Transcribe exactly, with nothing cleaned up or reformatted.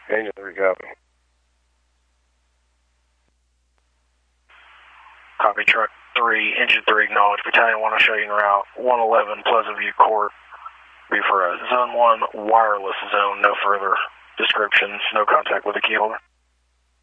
Engine three, copy. Copy, truck three, engine three, acknowledge. Battalion one, I'll show you en route. one eleven, Pleasant View Court. Be for a zone one wireless zone, no further descriptions, no contact with the keyholder.